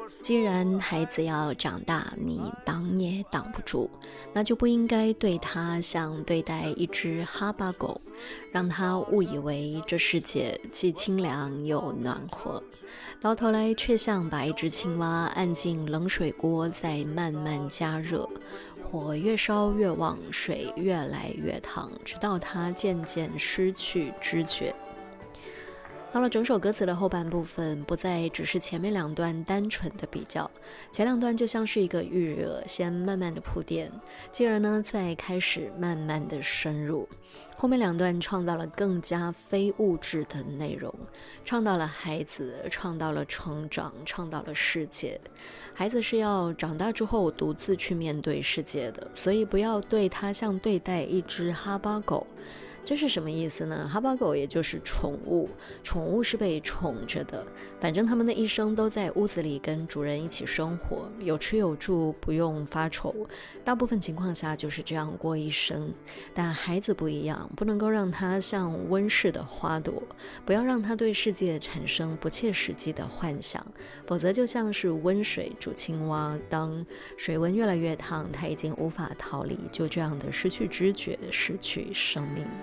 既然孩子要长大，你挡也挡不住，那就不应该对他像对待一只哈巴狗，让他误以为这世界既清凉又暖和，到头来却像把一只青蛙按进冷水锅再慢慢加热，火越烧越旺，水越来越烫，直到它渐渐失去知觉。到了整首歌词的后半部分，不再只是前面两段单纯的比较，前两段就像是一个预热，先慢慢的铺垫，继而呢再开始慢慢的深入。后面两段唱到了更加非物质的内容，唱到了孩子，唱到了成长，唱到了世界。孩子是要长大之后独自去面对世界的，所以不要对他像对待一只哈巴狗。这是什么意思呢？哈巴狗也就是宠物，宠物是被宠着的，反正他们的一生都在屋子里跟主人一起生活，有吃有住，不用发愁，大部分情况下就是这样过一生。但孩子不一样，不能够让他像温室的花朵，不要让他对世界产生不切实际的幻想，否则就像是温水煮青蛙，当水温越来越烫，他已经无法逃离，就这样的失去知觉，失去生命。